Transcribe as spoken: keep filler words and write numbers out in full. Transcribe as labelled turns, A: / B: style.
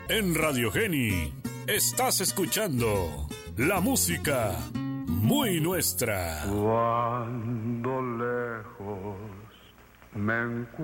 A: En Radio Geni estás escuchando la música muy nuestra.
B: Cuando lejos me encuentro